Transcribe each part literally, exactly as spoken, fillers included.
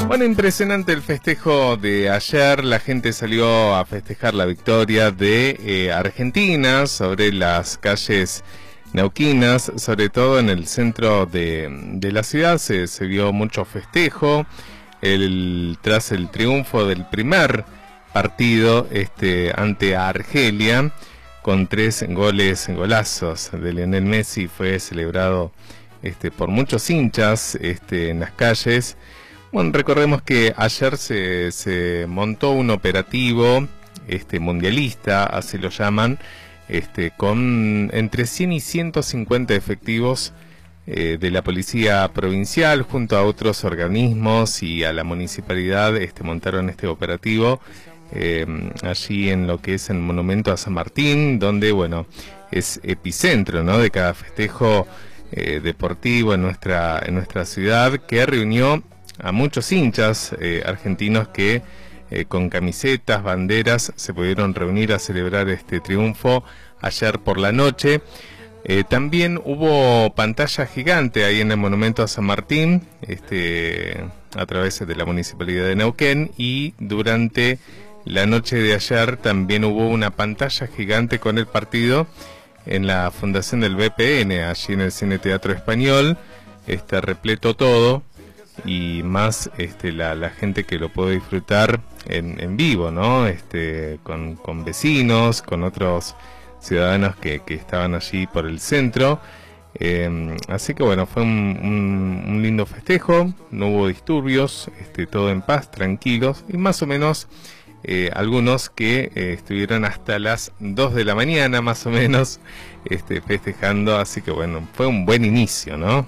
Bueno, impresionante el festejo de ayer. La gente salió a festejar la victoria de eh, Argentina sobre las calles neuquinas, sobre todo en el centro de, de la ciudad. Se, se vio mucho festejo el, tras el triunfo del primer partido este, ante Argelia, con tres goles, golazos de Lionel Messi. Fue celebrado este, por muchos hinchas este, en las calles. Bueno, recordemos que ayer se, se montó un operativo este, mundialista, así lo llaman, este, con entre cien y ciento cincuenta efectivos eh, de la policía provincial junto a otros organismos y a la municipalidad. Este, montaron este operativo eh, allí en lo que es el monumento a San Martín, donde bueno, es epicentro, ¿no?, de cada festejo eh, deportivo en nuestra, en nuestra ciudad, que reunió a muchos hinchas eh, argentinos que eh, con camisetas, banderas, se pudieron reunir a celebrar este triunfo ayer por la noche. Eh, también hubo pantalla gigante ahí en el monumento a San Martín, este, a través de la municipalidad de Neuquén, y durante la noche de ayer también hubo una pantalla gigante con el partido en la fundación del B P N, allí en el Cine Teatro Español. Está repleto todo, y más este, la, la gente que lo puede disfrutar en, en vivo, ¿no? Este, con, con vecinos, con otros ciudadanos que, que estaban allí por el centro. Eh, así que bueno, fue un, un, un lindo festejo, no hubo disturbios, este, todo en paz, tranquilos, y más o menos eh, algunos que eh, estuvieron hasta las dos de la mañana más o menos este, festejando. Así que bueno, fue un buen inicio, ¿no?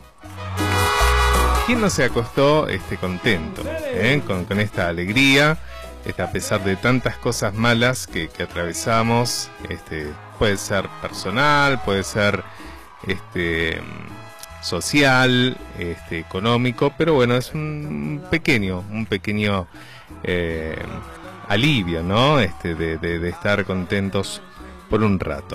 ¿Quién no se acostó este, contento eh? con, con esta alegría, este, a pesar de tantas cosas malas que, que atravesamos? Este, puede ser personal, puede ser este, social, este, económico, pero bueno, es un pequeño, un pequeño eh, alivio, ¿no? Este, de, de, de estar contentos por un rato.